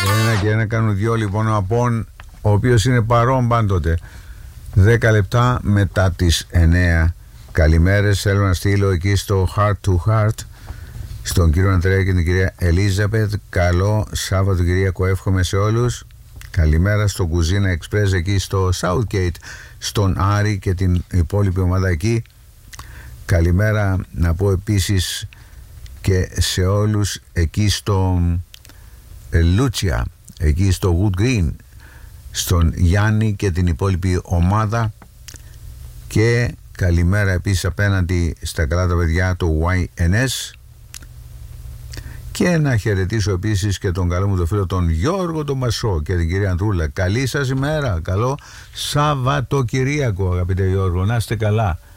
Ένα και ένα κάνουν δυο λοιπόν ο Απών, ο οποίος είναι παρόν πάντοτε. 10 λεπτά μετά τις 9. Καλημέρες θέλω να στείλω εκεί στο Heart to Heart στον κύριο Αντρέα και την κυρία Ελίζαπετ. Καλό Σάββατο εύχομαι σε όλους. Καλημέρα στο Κουζίνα Express εκεί στο Southgate, στον Άρη και την υπόλοιπη ομάδα εκεί. Καλημέρα να πω επίσης και σε όλους εκεί στο Λούτσια, εκεί στο Wood Green, στον Γιάννη και την υπόλοιπη ομάδα. Και καλημέρα επίσης απέναντι στα καλά τα παιδιά του YNS. Και να χαιρετήσω επίσης και τον καλό μου το φίλο τον Γιώργο τον Μασό και την κυρία Αντρούλα. Καλή σας ημέρα, καλό Σαββατοκυριακό αγαπητέ Γιώργο, να είστε καλά.